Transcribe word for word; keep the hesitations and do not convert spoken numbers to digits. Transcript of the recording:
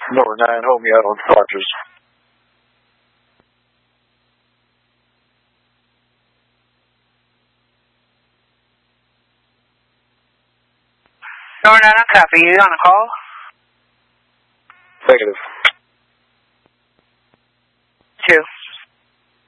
Number nine, hold me out on Rogers. Number nine, I'll copy you on the call. Negative. Two.